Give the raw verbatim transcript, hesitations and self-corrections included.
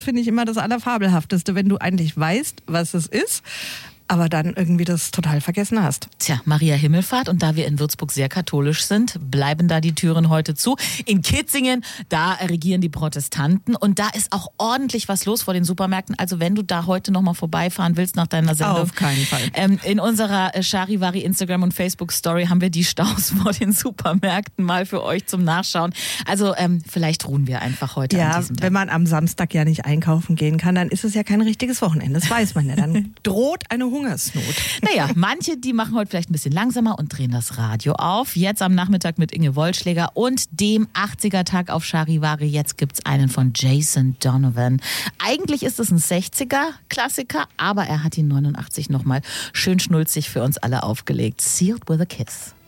finde ich immer das Allerfabelhafteste, wenn du eigentlich weißt, was es ist, aber dann irgendwie das total vergessen hast. Tja, Maria Himmelfahrt, und da wir in Würzburg sehr katholisch sind, bleiben da die Türen heute zu. In Kitzingen, da regieren die Protestanten und da ist auch ordentlich was los vor den Supermärkten. Also wenn du da heute nochmal vorbeifahren willst nach deiner Sendung. Auf keinen Fall. Ähm, in unserer Charivari Instagram und Facebook Story haben wir die Staus vor den Supermärkten mal für euch zum Nachschauen. Also ähm, vielleicht ruhen wir einfach heute ja, an diesem Tag. Wenn man am Samstag ja nicht einkaufen gehen kann, dann ist es ja kein richtiges Wochenende. Das weiß man ja. Dann droht eine Hungersnot. Naja, manche, die machen heute vielleicht ein bisschen langsamer und drehen das Radio auf. Jetzt am Nachmittag mit Inge Wollschläger und dem achtziger-Tag auf Charivari. Jetzt gibt's einen von Jason Donovan. Eigentlich ist es ein sechziger-Klassiker, aber er hat ihn neunundachtzig nochmal schön schnulzig für uns alle aufgelegt. Sealed with a Kiss.